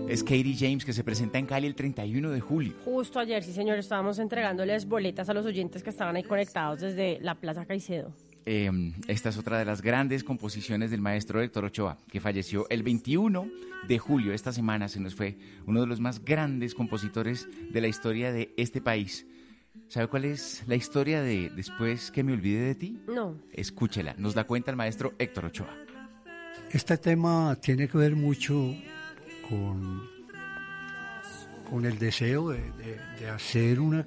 Es Katie James, que se presenta en Cali el 31 de julio. Justo ayer, sí señor, estábamos entregándoles boletas a los oyentes que estaban ahí conectados desde la Plaza Caicedo. Esta es otra de las grandes composiciones del maestro Héctor Ochoa, que falleció el 21 de julio. Esta semana se nos fue uno de los más grandes compositores de la historia de este país. ¿Sabe cuál es la historia de Después que me olvide de ti? No. Escúchela, nos da cuenta el maestro Héctor Ochoa. Este tema tiene que ver mucho con el deseo de hacer una